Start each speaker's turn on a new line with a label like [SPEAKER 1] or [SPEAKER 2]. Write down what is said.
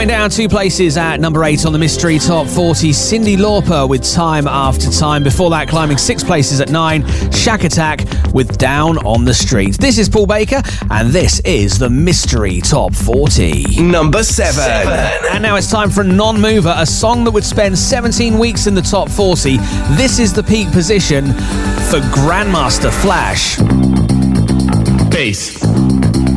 [SPEAKER 1] Going down 2 places at number 8 on the Mystery Top 40, Cyndi Lauper with Time After Time. Before that, climbing 6 places at 9, Shack Attack with Down on the Street. This is Paul Baker, and this is the Mystery Top 40.
[SPEAKER 2] Number 7.
[SPEAKER 1] And now it's time for a non-mover, a song that would spend 17 weeks in the top 40. This is the peak position for Grandmaster Flash.
[SPEAKER 3] Bass.